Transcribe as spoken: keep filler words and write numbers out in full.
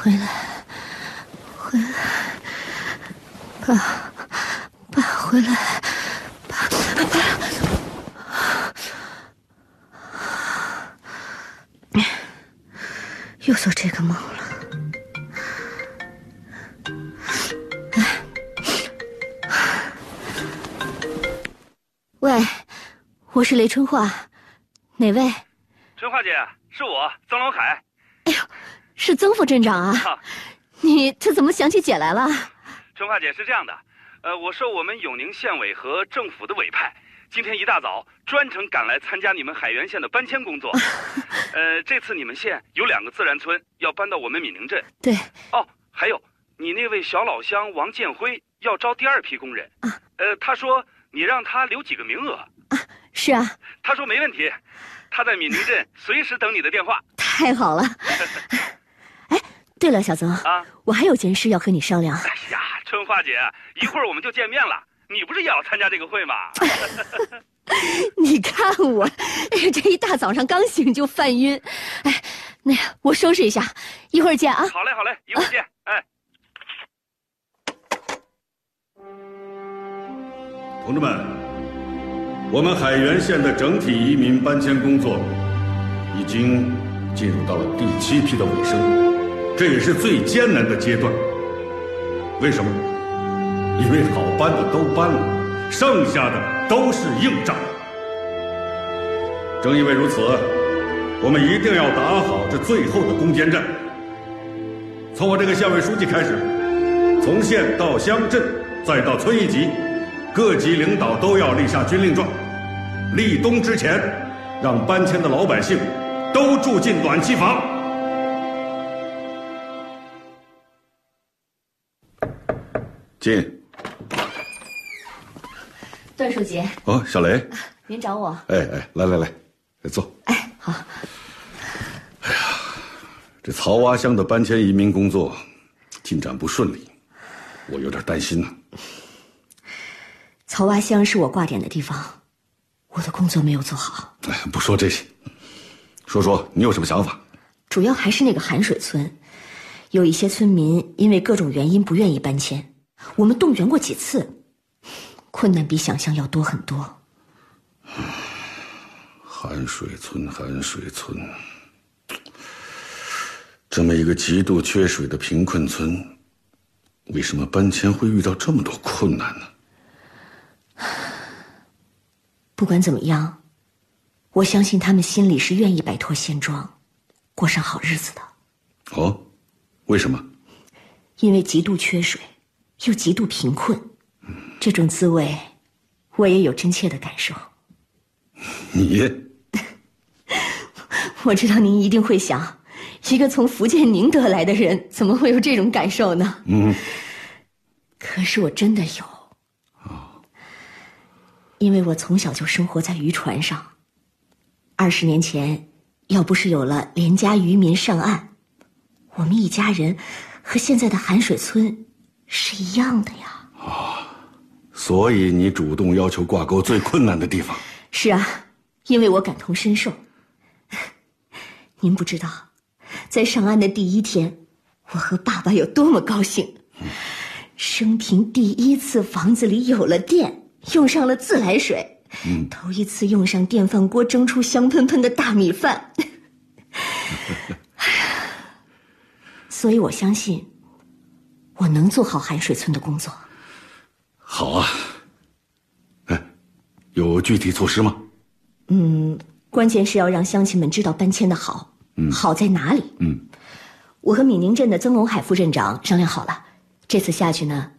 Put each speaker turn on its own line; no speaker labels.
回来，回来，爸，爸回来，爸，爸。又做这个梦了。喂，我是雷春花，哪位？
春花姐，是我曾龙海。
哎呦，是曾副镇长啊！啊你这怎么想起姐来了？
春花姐是这样的，呃，我受我们永宁县委和政府的委派，今天一大早专程赶来参加你们海原县的搬迁工作。呃，这次你们县有两个自然村要搬到我们闽宁镇。
对。
哦，还有你那位小老乡王建辉要招第二批工人。啊。呃，他说你让他留几个名额。
啊，是啊。他
说没问题，他在闽宁镇随时等你的电话。
太好了。哎，对了，小曾啊，我还有件事要和你商量。
哎呀，春花姐，一会儿我们就见面了。你不是也要参加这个会吗？
你看我，哎，这一大早上刚醒就犯晕。哎，那我收拾一下，一会儿见啊。
好嘞，好嘞，一会儿见。啊、哎，
同志们，我们海原县的整体移民搬迁工作已经进入到了第七批的尾声，这也是最艰难的阶段。为什么？因为好搬的都搬了，剩下的都是硬仗。正因为如此，我们一定要打好这最后的攻坚战。从我这个县委书记开始，从县到乡镇，再到村一级，各级领导都要立下军令状。立冬之前，让搬迁的老百姓都住进暖气房。进。
段书记。
哦，小雷。
啊、您找我？
哎哎，来来来，坐。
哎，好。
哎呀，这曹洼乡的搬迁移民工作进展不顺利，我有点担心呢。
曹洼乡是我挂点的地方，我的工作没有做好。
哎，不说这些，说说你有什么想法？
主要还是那个寒水村，有一些村民因为各种原因不愿意搬迁，我们动员过几次，困难比想象要多很多。
寒水村，寒水村，这么一个极度缺水的贫困村，为什么搬迁会遇到这么多困难呢？
不管怎么样，我相信他们心里是愿意摆脱现状，过上好日子的。
哦，为什么？
因为极度缺水，又极度贫困，嗯、这种滋味，我也有真切的感受。
你？
我知道您一定会想，一个从福建宁德来的人，怎么会有这种感受呢？嗯。可是我真的有。哦。因为我从小就生活在渔船上，二十年前，要不是有了连家渔民上岸，我们一家人和现在的寒水村是一样的呀。
哦，所以你主动要求挂钩最困难的地方。
是啊，因为我感同身受。您不知道，在上岸的第一天，我和爸爸有多么高兴，嗯、生平第一次房子里有了电，用上了自来水，嗯、头一次用上电饭锅蒸出香喷喷的大米饭。所以我相信我能做好寒水村的工作。
好啊。哎，有具体措施吗？
嗯，关键是要让乡亲们知道搬迁的好，嗯、好在哪里。嗯，我和闽宁镇的曾龙海副镇长商量好了，这次下去呢，